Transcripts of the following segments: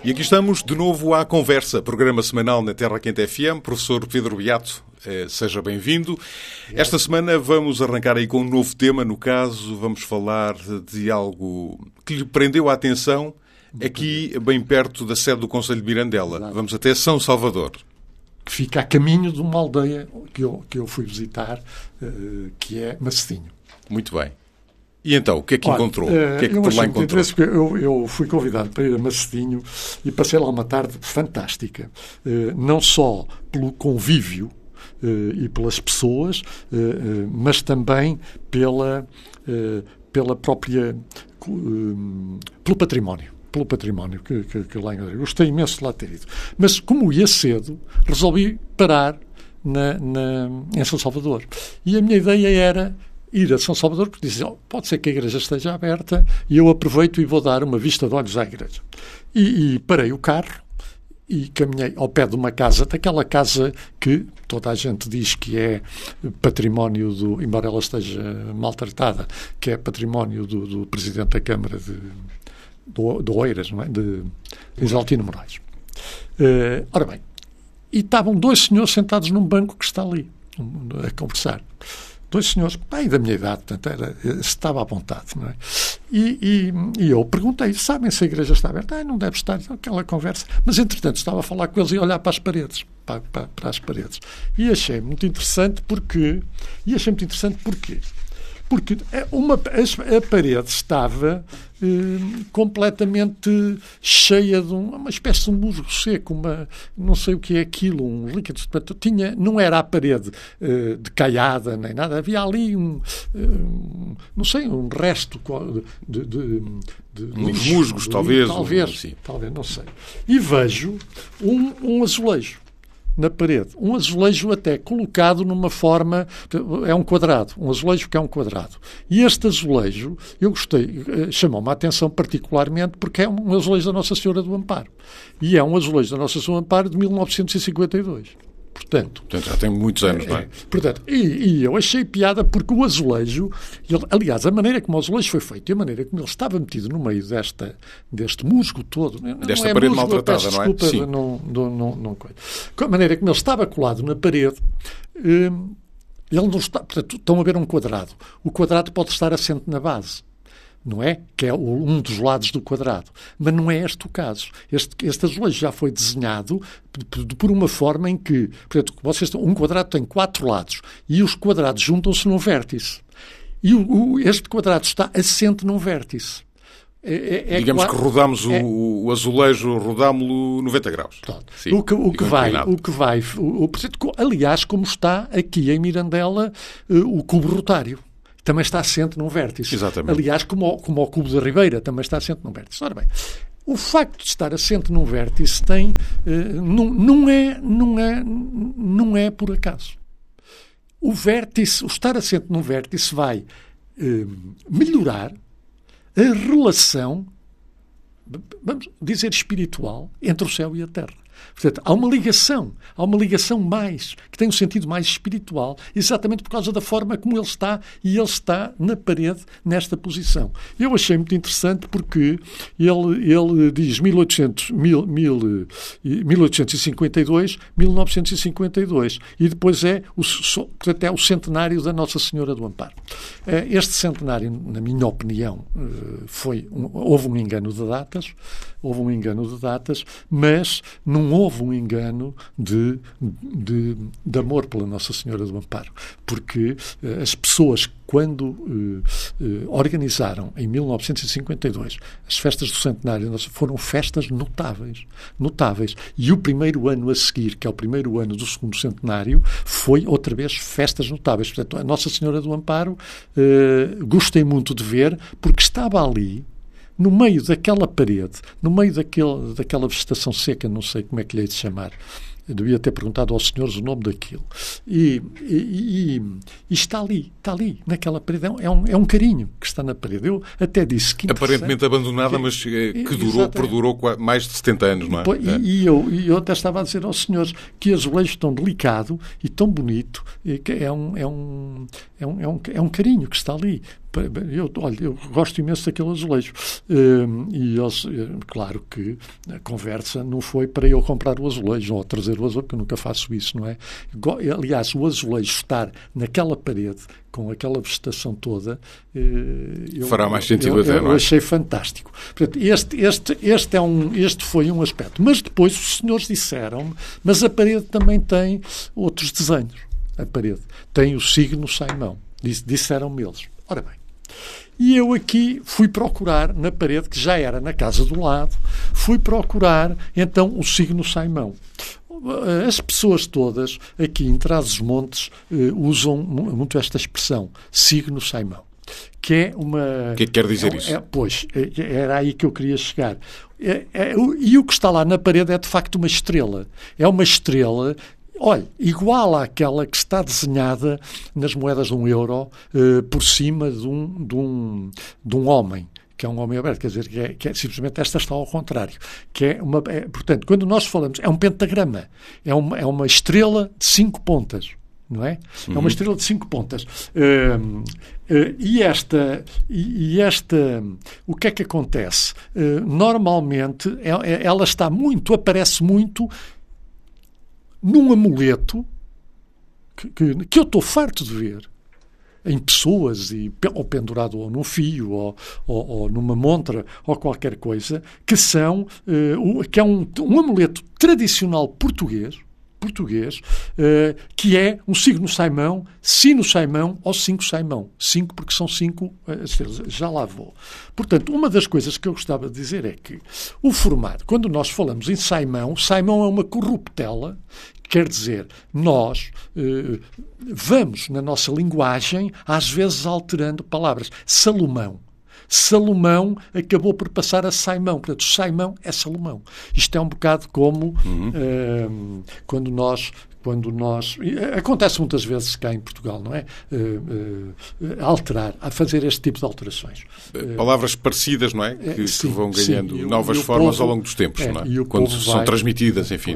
E aqui estamos de novo à conversa, programa semanal na Terra Quente FM. Professor Pedro Beato, seja bem-vindo. Esta semana vamos arrancar aí com um novo tema. No caso, vamos falar de algo que lhe prendeu a atenção aqui bem perto da sede do Conselho de Mirandela. Vamos até São Salvador. Que fica a caminho de uma aldeia que eu fui visitar, que é Macedinho. Muito bem. E então, o que é que encontrou? O que é que por lá encontrou? Eu fui convidado para ir a Macedinho e passei lá uma tarde fantástica. Não só pelo convívio e pelas pessoas, mas também pela própria... pelo património. Pelo património que lá encontrei. Gostei imenso de lá ter ido. Mas, como ia cedo, resolvi parar em São Salvador. E a minha ideia era ir a São Salvador, porque dizia, pode ser que a igreja esteja aberta e eu aproveito e vou dar uma vista de olhos à igreja. E parei o carro e caminhei ao pé de uma casa, daquela casa que toda a gente diz que é património embora ela esteja maltratada, que é património do Presidente da Câmara de Oeiras, não é? De Isaltino Moraes. Ora bem, e estavam dois senhores sentados num banco que está ali, a conversar. Dois senhores, pai da minha idade, portanto, estava à vontade, não é? E eu perguntei, sabem se a igreja está aberta? Não deve estar, aquela conversa. Mas, entretanto, estava a falar com eles e a olhar para as paredes, para as paredes. E achei muito interessante porque... Porque a parede estava completamente cheia de uma espécie de um musgo seco, não sei o que é aquilo, um líquido. Não era a parede decaiada nem nada, havia ali não sei, um resto de uns musgos, talvez, não sei. E vejo um azulejo na parede. Um azulejo até colocado numa forma... É um quadrado. Um azulejo que é um quadrado. E este azulejo, eu gostei, chamou-me a atenção particularmente porque é um azulejo da Nossa Senhora do Amparo. E é um azulejo da Nossa Senhora do Amparo de 1952. Portanto, já tem muitos anos, não é? Portanto, e eu achei piada porque o azulejo, aliás, a maneira como o azulejo foi feito e a maneira como ele estava metido no meio deste musgo todo, desta parede maltratada, não é? Desculpa, não coisa. A maneira como ele estava colado na parede, ele não está. Portanto, estão a ver um quadrado. O quadrado pode estar assente na base. Não é? Que é um dos lados do quadrado. Mas não é este o caso. Este azulejo já foi desenhado por uma forma em que, portanto, um quadrado tem 4 lados e os quadrados juntam-se num vértice. E este quadrado está assente num vértice. Digamos que rodamos o azulejo, rodámo-lo 90 graus. Sim, aliás, como está aqui em Mirandela o cubo rotário. Também está assente num vértice. Exatamente. Aliás, como o Cubo da Ribeira, também está assente num vértice. Ora bem, o facto de estar assente num vértice não é por acaso. O estar assente num vértice vai melhorar a relação, vamos dizer, espiritual entre o céu e a terra. Portanto, há uma ligação mais, que tem um sentido mais espiritual, exatamente por causa da forma como ele está, e ele está na parede nesta posição. Eu achei muito interessante porque ele diz 1852, 1952, e depois é até o centenário da Nossa Senhora do Amparo. Este centenário, na minha opinião, houve um engano de datas, mas não houve um engano de amor pela Nossa Senhora do Amparo, porque as pessoas, quando organizaram em 1952 as festas do centenário, foram festas notáveis. E o primeiro ano a seguir, que é o primeiro ano do segundo centenário, foi outra vez festas notáveis. Portanto, a Nossa Senhora do Amparo gostei muito de ver, porque estava ali no meio daquela parede, no meio daquela vegetação seca, não sei como é que lhe hei de chamar. Eu devia ter perguntado aos senhores o nome daquilo. E está ali, naquela parede. É um carinho que está na parede. Eu até disse que aparentemente abandonada, mas que perdurou mais de 70 anos, não é? E eu até estava a dizer aos senhores que azulejo tão delicado e tão bonito, que é um carinho que está ali. eu gosto imenso daquele azulejo. E eles, claro que a conversa não foi para eu comprar o azulejo ou trazer o azulejo, porque eu nunca faço isso, não é? Aliás, o azulejo estar naquela parede, com aquela vegetação toda, fará mais sentido até, não é? Eu achei fantástico. Portanto, este foi um aspecto. Mas depois os senhores disseram-me, mas a parede também tem outros desenhos. A parede tem o signo Saimão. Disseram-me eles. Ora bem, e eu aqui fui procurar na parede, que já era na casa do lado, fui procurar então o signo Saimão. As pessoas todas aqui em Trás-os-Montes usam muito esta expressão, signo Saimão, que é uma... O que é que quer dizer isso? Pois, era aí que eu queria chegar. E o que está lá na parede é de facto uma estrela. É uma estrela... Olha, igual àquela que está desenhada nas moedas de €1 por cima de um homem, que é um homem aberto, quer dizer, que é simplesmente esta está ao contrário. Portanto, quando nós falamos, é um pentagrama, é uma estrela de 5 pontas, não é? É uma estrela de 5 pontas. O que é que acontece? Normalmente, ela aparece muito num amuleto que eu estou farto de ver em pessoas, ou pendurado ou num fio, ou numa montra, ou qualquer coisa, que é um amuleto tradicional português, que é um signo Saimão, sino Saimão ou 5 Saimão. 5 porque são 5 estrelas. Já lá vou. Portanto, uma das coisas que eu gostava de dizer é que o formato, quando nós falamos em Saimão é uma corruptela, quer dizer, nós vamos, na nossa linguagem, às vezes alterando palavras. Salomão acabou por passar a Saimão. Portanto, Saimão é Salomão. Isto é um bocado como quando nós... Acontece muitas vezes cá em Portugal, não é? A fazer este tipo de alterações. Palavras parecidas, não é? Que vão ganhando novas formas ao longo dos tempos, não é? Quando são transmitidas, enfim,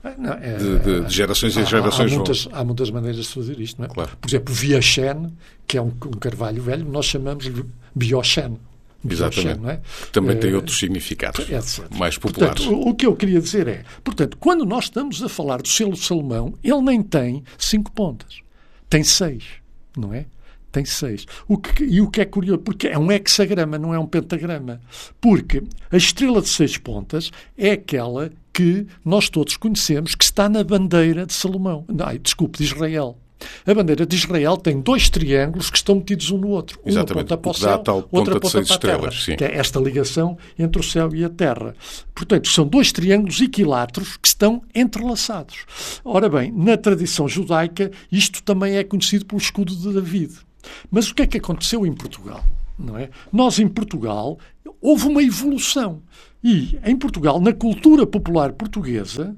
de gerações em gerações. Há muitas maneiras de fazer isto, não é? Claro. Por exemplo, Viaxene, que é um carvalho velho, nós chamamos-lhe Bioxene. Exatamente. Não é? Também tem outros significados mais populares. Portanto, o que eu queria dizer é, quando nós estamos a falar do selo de Salomão, ele nem tem 5 pontas. Tem 6, não é? Tem 6. O que é curioso, porque é um hexagrama, não é um pentagrama. Porque a estrela de 6 pontas é aquela que nós todos conhecemos, que está na bandeira de Salomão. De Israel. A bandeira de Israel tem 2 triângulos que estão metidos um no outro. Exatamente. Uma ponta para o céu, outra ponta para a terra. Sim. Que é esta ligação entre o céu e a terra. Portanto, são 2 triângulos equiláteros que estão entrelaçados. Ora bem, na tradição judaica, isto também é conhecido pelo escudo de David. Mas o que é que aconteceu em Portugal? Não é? Nós, em Portugal, houve uma evolução. E, em Portugal, na cultura popular portuguesa,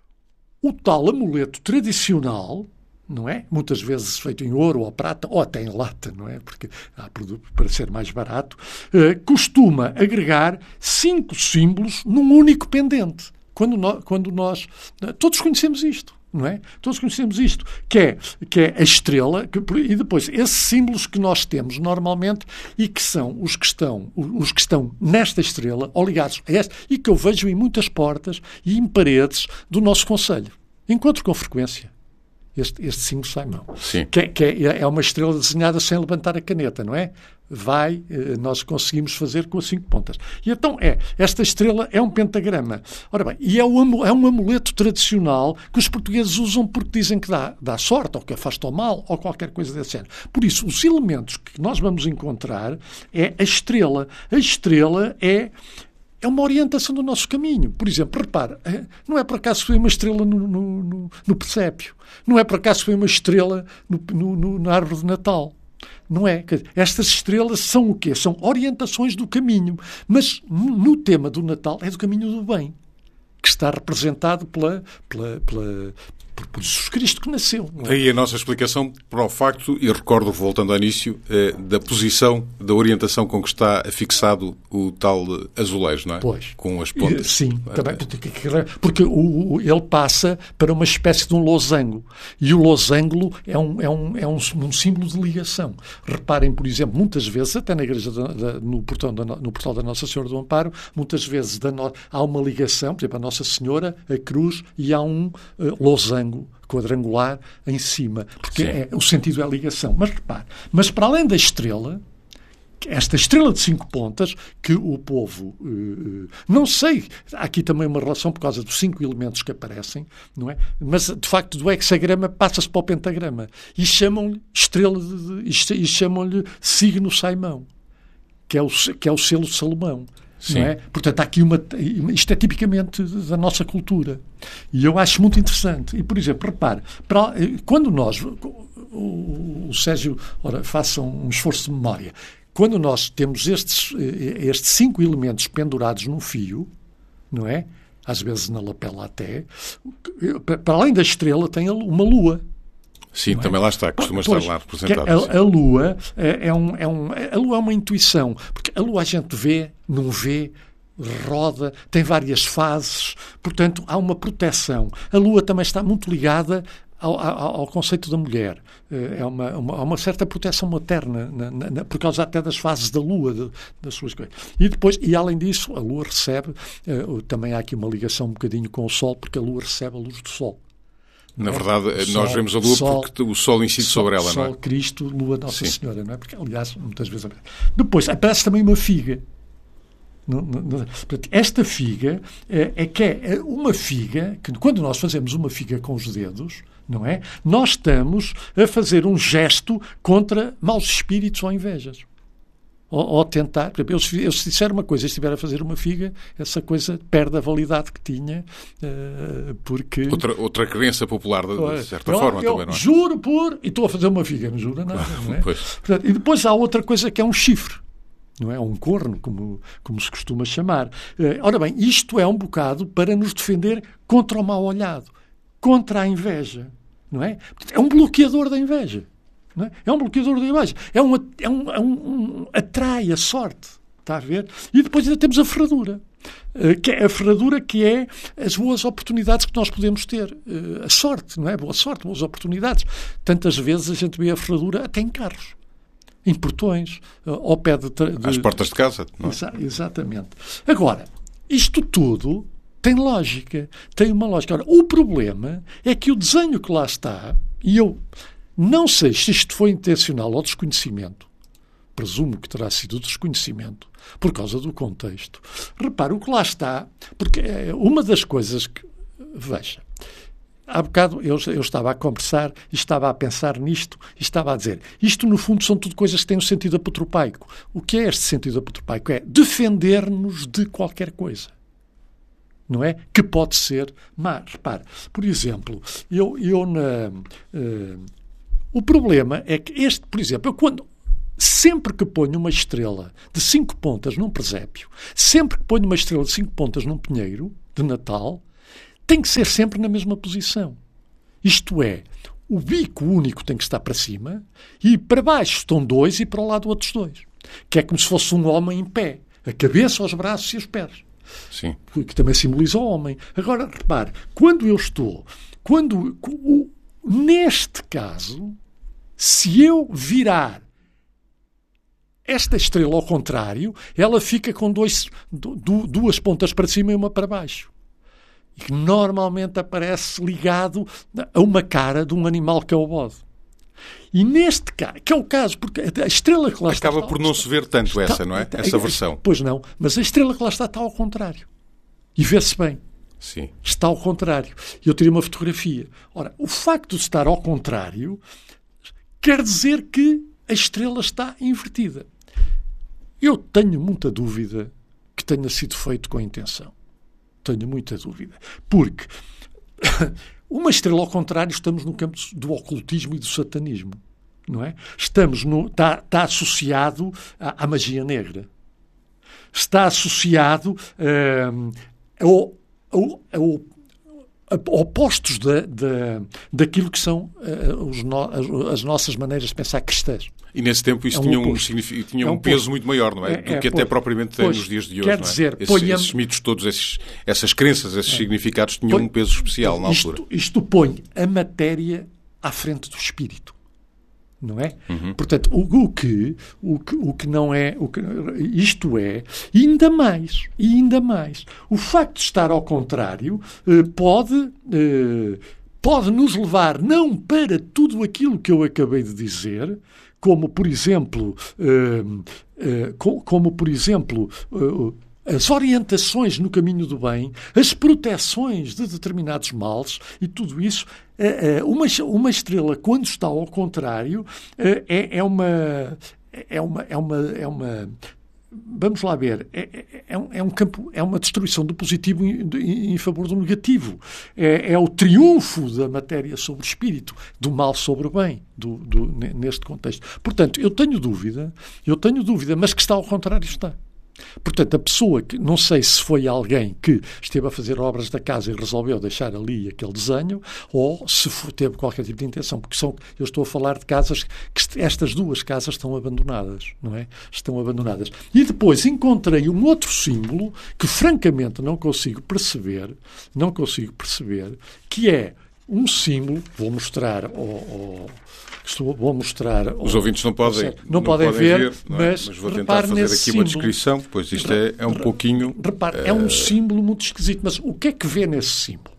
o tal amuleto tradicional, não é? Muitas vezes feito em ouro ou prata, ou até em lata, não é? Porque há produto para ser mais barato, costuma agregar 5 símbolos num único pendente. Quando nós todos conhecemos isto, não é? Todos conhecemos isto, que é a estrela, e depois esses símbolos que nós temos normalmente e que são os que estão nesta estrela, ou ligados a esta, e que eu vejo em muitas portas e em paredes do nosso concelho. Encontro com frequência este símbolo Saimão. Sim. Que é uma estrela desenhada sem levantar a caneta, não é? Nós conseguimos fazer com as 5 pontas. E então esta estrela é um pentagrama. Ora bem, e é um amuleto tradicional que os portugueses usam porque dizem que dá sorte, ou que afasta o mal, ou qualquer coisa desse género. Por isso, os elementos que nós vamos encontrar é a estrela. A estrela é uma orientação do nosso caminho. Por exemplo, repara, não é por acaso foi uma estrela no presépio. Não é por acaso foi uma estrela na árvore de Natal. Não é? Estas estrelas são o quê? São orientações do caminho. Mas no tema do Natal é do caminho do bem, que está representado pela por Jesus Cristo que nasceu. Não é? Daí a nossa explicação para o facto, e recordo, voltando ao início, da posição, da orientação com que está fixado o tal azulejo, não é? Pois. Com as pontas. Sim, também, porque ele passa para uma espécie de um losango. E o losango é um símbolo de ligação. Reparem, por exemplo, muitas vezes, até na igreja, no portal da Nossa Senhora do Amparo, muitas vezes há uma ligação, por exemplo, a Nossa Senhora, a cruz, e há um losango quadrangular em cima, porque o sentido é a ligação. Mas repare, para além da estrela, esta estrela de 5 pontas, que o povo, não sei, há aqui também uma relação por causa dos 5 elementos que aparecem, não é? Mas, de facto, do hexagrama passa-se para o pentagrama. E chamam-lhe estrela, e chamam-lhe signo Saimão, que é o selo de Salomão. Não é? Portanto, há aqui isto é tipicamente da nossa cultura. E eu acho muito interessante. E, por exemplo, repare, quando nós, o Sérgio, faça um esforço de memória, quando nós temos estes 5 elementos pendurados num fio, não é? Às vezes na lapela até, para além da estrela tem uma lua. Sim, também lá está, costuma estar lá representado. A Lua a Lua é uma intuição, porque a Lua a gente vê, não vê, roda, tem várias fases, portanto há uma proteção. A Lua também está muito ligada ao conceito da mulher. Há uma certa proteção materna, por causa até das fases da Lua, das suas coisas. E além disso, a Lua recebe, também há aqui uma ligação um bocadinho com o Sol, porque a Lua recebe a luz do Sol. Na verdade, nós vemos a Lua porque o Sol incide sobre ela, não é? Sol, Cristo, Lua, Nossa Senhora, não é? Porque, aliás, muitas vezes... Depois, aparece também uma figa. Portanto, esta figa é uma figa, que quando nós fazemos uma figa com os dedos, não é? Nós estamos a fazer um gesto contra maus espíritos ou invejas. Ou tentar, por exemplo, eu se disser uma coisa e estiver a fazer uma figa, essa coisa perde a validade que tinha, porque... Outra crença popular, de certa forma, também, não é? Juro e estou a fazer uma figa, não juro nada, não é? Portanto, e depois há outra coisa que é um chifre, não é? Um corno, como se costuma chamar. Ora bem, isto é um bocado para nos defender contra o mal olhado, contra a inveja, não é? É um bloqueador da inveja. Não é? É um bloqueador da imagem. Atrai a sorte. Está a ver? E depois ainda temos a ferradura. A ferradura que é as boas oportunidades que nós podemos ter. A sorte, não é? Boa sorte, boas oportunidades. Tantas vezes a gente vê a ferradura até em carros. Em portões, ao pé de... Às portas de casa. Não é? Exatamente. Agora, isto tudo tem lógica. Tem uma lógica. Ora, o problema é que o desenho que lá está, e eu... não sei se isto foi intencional ou desconhecimento. Presumo que terá sido desconhecimento, por causa do contexto. Repare, o que lá está, porque uma das coisas que... Veja, há bocado eu estava a conversar e estava a pensar nisto e estava a dizer, isto no fundo são tudo coisas que têm um sentido apotropaico. O que é este sentido apotropaico? É defender-nos de qualquer coisa. Não é? Que pode ser má. Repare, por exemplo, o problema é que por exemplo, sempre que ponho uma estrela de 5 pontas num presépio, sempre que ponho uma estrela de 5 pontas num pinheiro de Natal, tem que ser sempre na mesma posição. Isto é, o bico único tem que estar para cima e para baixo estão 2 e para o lado outros 2. Que é como se fosse um homem em pé. A cabeça, os braços e os pés. Sim. Que também simboliza o homem. Agora, repare, neste caso, se eu virar esta estrela ao contrário, ela fica com 2 pontas para cima e uma para baixo. E que normalmente aparece ligado a uma cara de um animal que é o bode. E neste caso, que é o caso, porque a estrela que lá está... Acaba por não se ver tanto não é? Essa versão. Pois não, mas a estrela que lá está ao contrário. E vê-se bem. Sim. Está ao contrário. E eu tirei uma fotografia. Ora, o facto de estar ao contrário quer dizer que a estrela está invertida. Eu tenho muita dúvida que tenha sido feito com intenção. Tenho muita dúvida. Porque uma estrela ao contrário, estamos no campo do ocultismo e do satanismo. Não é? Está associado à magia negra. Está associado opostos daquilo que são as nossas maneiras de pensar cristãs. E nesse tempo isso tinha um peso muito maior, não é? Do que até propriamente tem nos dias de hoje. Quer não é? dizer, esses mitos todos, essas crenças, esses significados tinham um peso especial na altura. Isto põe a matéria à frente do espírito. Não é? Uhum. Portanto, o que não é... isto é, e ainda mais, o facto de estar ao contrário pode nos levar não para tudo aquilo que eu acabei de dizer, como, por exemplo, as orientações no caminho do bem, as proteções de determinados males e tudo isso. Uma estrela, quando está ao contrário, é uma vamos lá ver, é um campo, é uma destruição do positivo em favor do negativo. É o triunfo da matéria sobre o espírito, do mal sobre o bem, neste contexto. Portanto, eu tenho dúvida, mas que está ao contrário está. Portanto, a pessoa que, não sei se foi alguém que esteve a fazer obras da casa e resolveu deixar ali aquele desenho, ou se teve qualquer tipo de intenção, porque eu estou a falar de casas que estas duas casas estão abandonadas, não é? Estão abandonadas. E depois encontrei um outro símbolo que, francamente, não consigo perceber, que é um símbolo, vou mostrar os ouvintes não podem ver, mas vou tentar fazer aqui uma descrição, pois isto é um pouquinho... Repare, é um símbolo muito esquisito, mas o que é que vê nesse símbolo?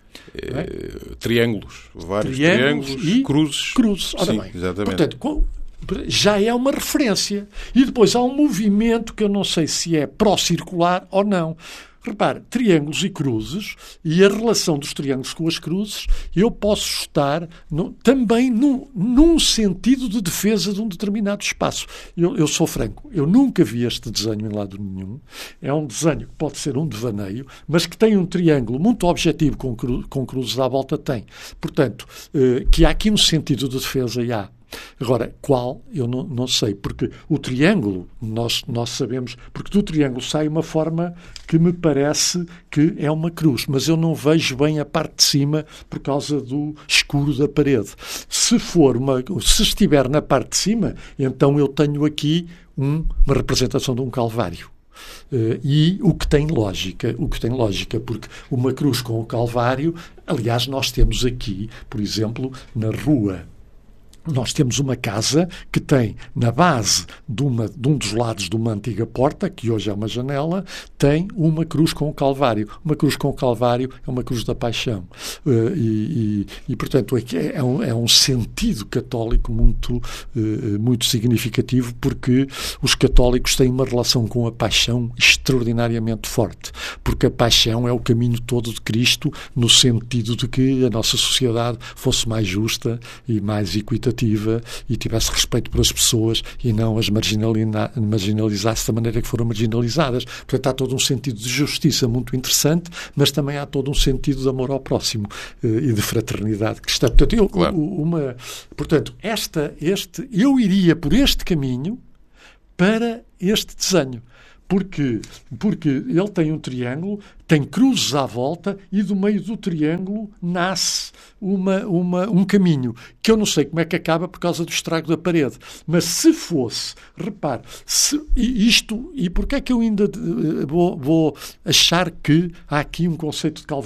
Triângulos, vários triângulos e cruzes. Ora sim, bem, exatamente. Portanto, já é uma referência. E depois há um movimento que eu não sei se é pró-circular ou não. Repare, triângulos e cruzes, e a relação dos triângulos com as cruzes, eu posso estar também num sentido de defesa de um determinado espaço. Eu sou franco, eu nunca vi este desenho em lado nenhum. É um desenho que pode ser um devaneio, mas que tem um triângulo muito objetivo com cruzes à volta, tem. Portanto, que há aqui um sentido de defesa e há. Agora, qual? Eu não sei, porque o triângulo, nós sabemos, porque do triângulo sai uma forma que me parece que é uma cruz, mas eu não vejo bem a parte de cima por causa do escuro da parede. Se estiver na parte de cima, então eu tenho aqui uma representação de um calvário. E o que tem lógica, porque uma cruz com o calvário, aliás, nós temos aqui, por exemplo, na rua, nós temos uma casa que tem, na base de um dos lados de uma antiga porta, que hoje é uma janela, tem uma cruz com o Calvário. Uma cruz com o Calvário é uma cruz da paixão. Portanto, é um sentido católico muito significativo, porque os católicos têm uma relação com a paixão extraordinariamente forte. Porque a paixão é o caminho todo de Cristo, no sentido de que a nossa sociedade fosse mais justa e mais equitativa e tivesse respeito pelas pessoas e não as marginalizasse da maneira que foram marginalizadas. Portanto, há todo um sentido de justiça muito interessante, mas também há todo um sentido de amor ao próximo e de fraternidade cristã. Portanto, eu iria por este caminho para este desenho. Porque ele tem um triângulo, tem cruzes à volta e do meio do triângulo nasce um caminho, que eu não sei como é que acaba por causa do estrago da parede. Mas se fosse, repare, e porquê é que eu ainda vou achar que há aqui um conceito de Calvário?